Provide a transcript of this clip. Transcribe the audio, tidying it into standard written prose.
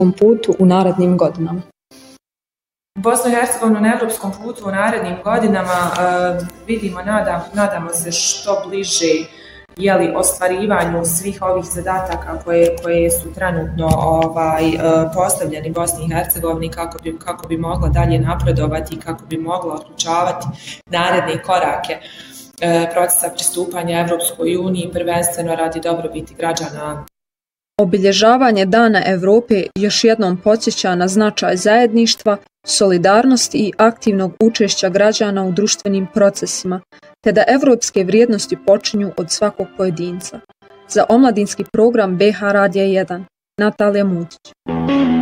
evropskom putu u narednim godinama? Bosnu i Hercegovinu na evropskom putu u narednim godinama vidimo, nadamo se što bliže ostvarivanju svih ovih zadataka koje su trenutno postavljeni Bosni i Hercegovini kako bi mogla dalje napredovati i kako bi mogla otključavati naredne korake procesa pristupanja Evropskoj uniji, prvenstveno radi dobrobiti građana. Obilježavanje Dana Evrope još jednom podsjeća na značaj zajedništva, solidarnosti i aktivnog učešća građana u društvenim procesima, te da evropske vrijednosti počinju od svakog pojedinca. Za omladinski program BH Radija 1, Natalija Mutić.